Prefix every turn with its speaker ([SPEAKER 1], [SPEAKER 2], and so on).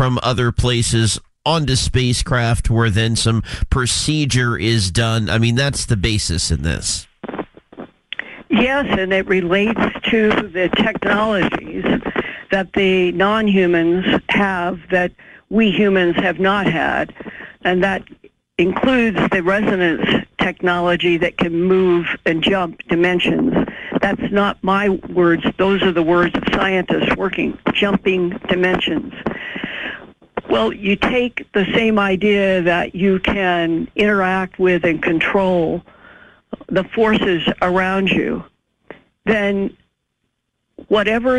[SPEAKER 1] from other places onto spacecraft where then some procedure is done. I mean, that's the basis in this.
[SPEAKER 2] Yes, and it relates to the technologies that the non-humans have that we humans have not had, and that includes the resonance technology that can move and jump dimensions. That's not my words. Those are the words of scientists working, jumping dimensions. Well, you take the same idea that you can interact with and control the forces around you, then whatever